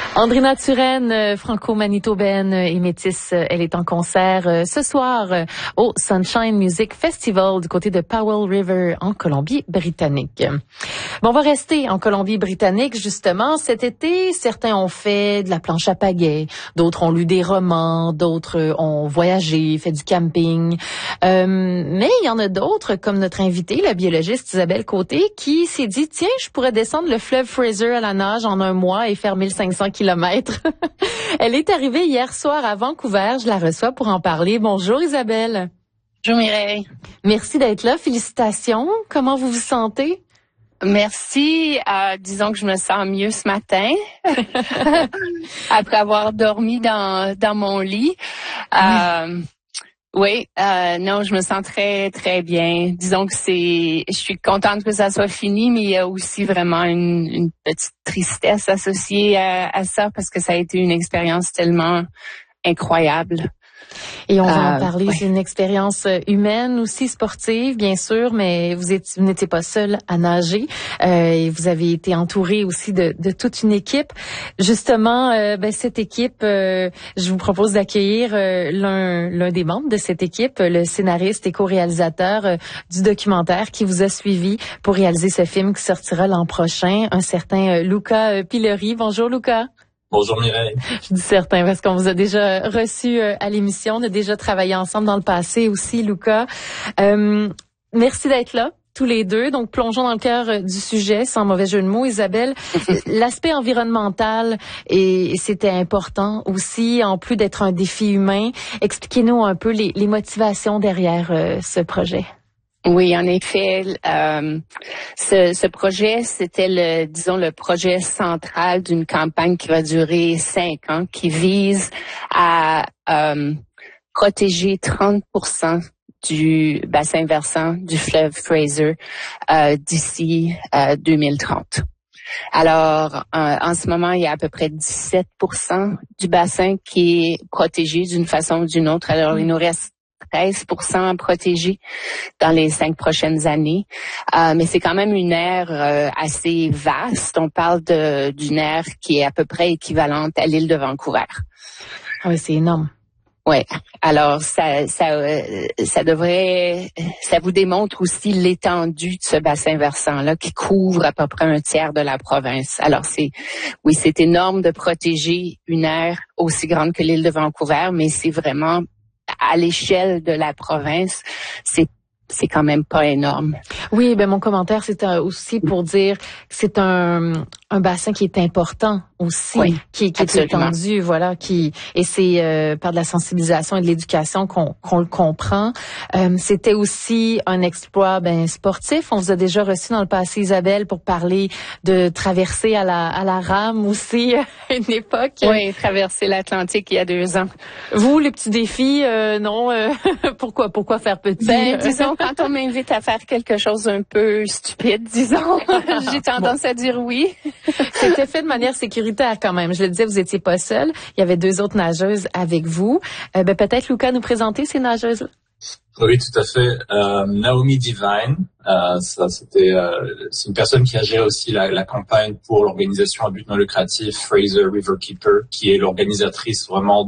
Andrina Turenne, franco-manitobaine et métisse, elle est en concert ce soir au Sunshine Music Festival du côté de Powell River en Colombie-Britannique. Bon, on va rester en Colombie-Britannique justement. Cet été, certains ont fait de la planche à pagaie, d'autres ont lu des romans, d'autres ont voyagé, fait du camping. Mais il y en a d'autres, comme notre invitée, la biologiste Isabelle Côté, qui s'est dit, tiens, je pourrais descendre le fleuve Fraser à la nage en un mois et faire 1500 kilomètres. Elle est arrivée hier soir à Vancouver. Je la reçois pour en parler. Bonjour Isabelle. Bonjour Mireille. Merci d'être là. Félicitations. Comment vous vous sentez? Merci. Disons que je me sens mieux ce matin après avoir dormi dans mon lit. Oui, non, je me sens très, très bien. Disons que je suis contente que ça soit fini, mais il y a aussi vraiment une petite tristesse associée à ça parce que ça a été une expérience tellement incroyable. Et on va en parler. Oui. C'est une expérience humaine aussi, sportive, bien sûr, mais vous n'étiez pas seule à nager. Et vous avez été entourée aussi de toute une équipe. Justement, cette équipe, je vous propose d'accueillir l'un des membres de cette équipe, le scénariste et co-réalisateur du documentaire qui vous a suivi pour réaliser ce film qui sortira l'an prochain, un certain Luca Pilleri. Bonjour Luca. Bonjour Mireille. Je dis certain parce qu'on vous a déjà reçu à l'émission. On a déjà travaillé ensemble dans le passé aussi, Luca. Merci d'être là, tous les deux. Donc, plongeons dans le cœur du sujet, sans mauvais jeu de mots, Isabelle. L'aspect environnemental, et c'était important aussi, en plus d'être un défi humain. Expliquez-nous un peu les motivations derrière ce projet. Oui, en effet, ce projet, c'était le projet central d'une campagne qui va durer 5 ans, qui vise à protéger 30% du bassin versant du fleuve Fraser d'ici 2030. Alors, en ce moment, il y a à peu près 17% du bassin qui est protégé d'une façon ou d'une autre. Alors, il nous reste 13% protégés dans les 5 prochaines années. Mais c'est quand même une aire assez vaste. On parle d'une aire qui est à peu près équivalente à l'île de Vancouver. Ah oui, c'est énorme. Ouais. Alors, ça vous démontre aussi l'étendue de ce bassin versant-là qui couvre à peu près un tiers de la province. Alors, c'est énorme de protéger une aire aussi grande que l'île de Vancouver, mais c'est vraiment à l'échelle de la province, c'est quand même pas énorme. Oui, mon commentaire, c'était aussi pour dire que c'est un bassin qui est important aussi, oui, qui est étendu, voilà, et c'est par de la sensibilisation et de l'éducation qu'on le comprend. C'était aussi un exploit sportif. On vous a déjà reçu dans le passé, Isabelle, pour parler de traverser à la rame aussi à une époque. Oui, traverser l'Atlantique il y a 2 ans. Vous, les petits défis, non, pourquoi faire petit? Disons, quand on m'invite à faire quelque chose un peu stupide, disons, j'ai tendance à dire oui. C'était fait de manière sécuritaire quand même. Je le disais, vous étiez pas seule. Il y avait 2 autres nageuses avec vous. Peut-être, Luca, nous présenter ces nageuses-là? Oui, tout à fait. Naomi Divine, c'est une personne qui a géré aussi la campagne pour l'organisation à but non lucratif Fraser Riverkeeper, qui est l'organisatrice vraiment